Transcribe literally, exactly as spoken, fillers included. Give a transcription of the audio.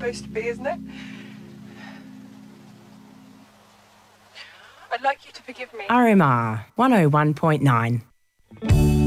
supposed to be, isn't it? I'd like you to forgive me. R M R one oh one point nine.